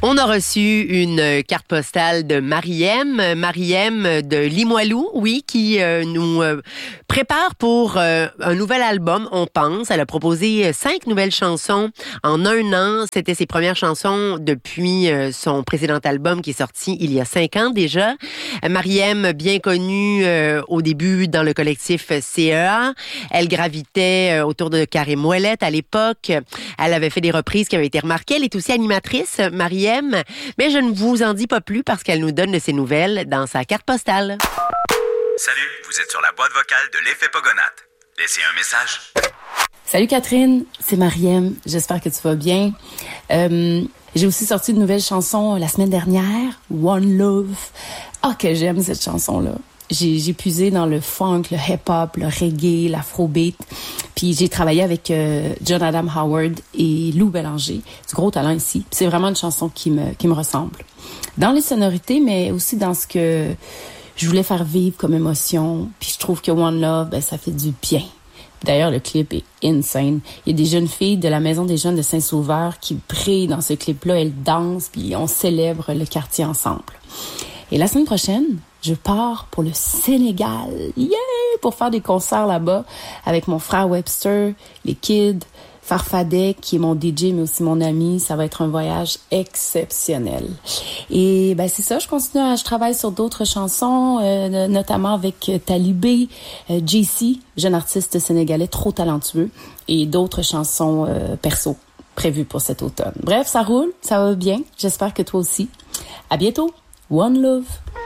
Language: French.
On a reçu une carte postale de Mariem de Limoilou, oui, qui nous prépare pour un nouvel album, on pense. Elle a proposé 5 nouvelles chansons en un an. C'était ses premières chansons depuis son précédent album qui est sorti il y a 5 ans déjà. Mariem, bien connue au début dans le collectif CEA. Elle gravitait autour de Karim Ouellet à l'époque. Elle avait fait des reprises qui avaient été remarquées. Elle est aussi animatrice, Mariem. Mais je ne vous en dis pas plus parce qu'elle nous donne de ses nouvelles dans sa carte postale. Salut, vous êtes sur la boîte vocale de l'Effet Pogonate. Laissez un message. Salut Catherine, c'est Mariem. J'espère que tu vas bien. J'ai aussi sorti une nouvelle chanson la semaine dernière, One Love. Ah, que j'aime cette chanson-là. J'ai puisé dans le funk, le hip-hop, le reggae, l'afrobeat. Puis j'ai travaillé avec John Adam Howard et Lou Bélanger. Du gros talent ici. Puis c'est vraiment une chanson qui me ressemble. Dans les sonorités, mais aussi dans ce que je voulais faire vivre comme émotion. Puis je trouve que One Love, ça fait du bien. D'ailleurs, le clip est insane. Il y a des jeunes filles de la Maison des Jeunes de Saint-Sauveur qui brillent dans ce clip-là. Elles dansent, puis on célèbre le quartier ensemble. Et la semaine prochaine, je pars pour le Sénégal. Yeah! Pour faire des concerts là-bas avec mon frère Webster, les kids, Farfadet, qui est mon DJ, mais aussi mon ami. Ça va être un voyage exceptionnel. Et c'est ça, je travaille sur d'autres chansons, notamment avec Talibé, JC, jeune artiste sénégalais trop talentueux, et d'autres chansons perso prévues pour cet automne. Bref, ça roule, ça va bien. J'espère que toi aussi. À bientôt. One Love.